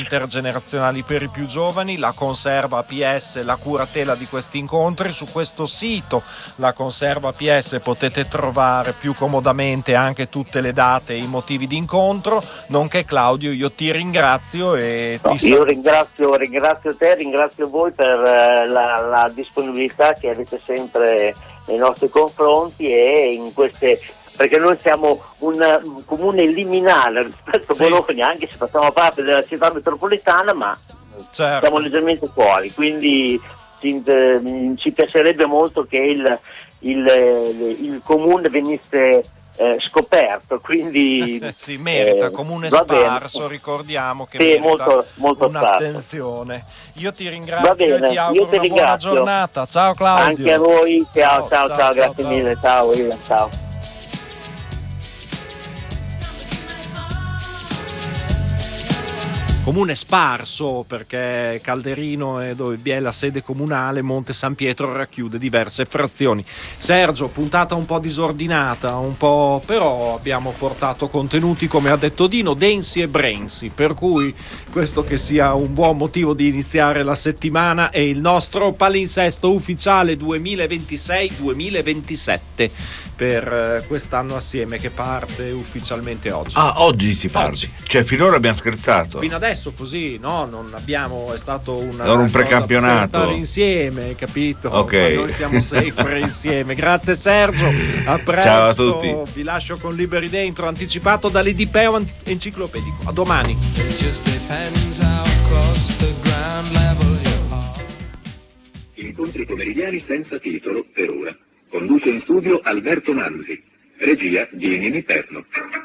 intergenerazionali per i più giovani, la conserva APS, la curatela di questi incontri. Su questo sito, la conserva APS, potete trovare più comodamente anche tutte le date e i motivi di incontro. Nonché, Claudio, io ti ringrazio e io ringrazio te, ringrazio voi per la disponibilità che avete sempre nei nostri confronti e in queste, perché noi siamo un comune liminale rispetto a Bologna, anche se facciamo parte della città metropolitana, ma siamo leggermente fuori, quindi ci piacerebbe molto che il comune venisse scoperto, quindi si merita, comune sparso, ricordiamo che merita molto un'attenzione. Io ti ringrazio e ti auguro una buona giornata. Ciao Claudio. Anche a voi, ciao, grazie mille, ciao. Comune sparso perché Calderino è dove vi è la sede comunale, Monte San Pietro racchiude diverse frazioni. Sergio, puntata un po' disordinata, però abbiamo portato contenuti, come ha detto Dino, densi e brainsi, per cui questo che sia un buon motivo di iniziare la settimana e il nostro palinsesto ufficiale 2026-2027 per quest'anno assieme, che parte ufficialmente oggi. Oggi si parte. Cioè finora abbiamo scherzato. Fino adesso così, no? Non abbiamo, è stato un precampionato per stare insieme, capito? Ok. Ma noi stiamo sempre insieme. Grazie Sergio, a presto. Ciao a tutti. Vi lascio con Liberi Dentro, anticipato dall'Idipeo Enciclopedico. A domani. Incontri pomeridiani senza titolo per ora. Conduce in studio Alberto Manzi. Regia di Nini Perno.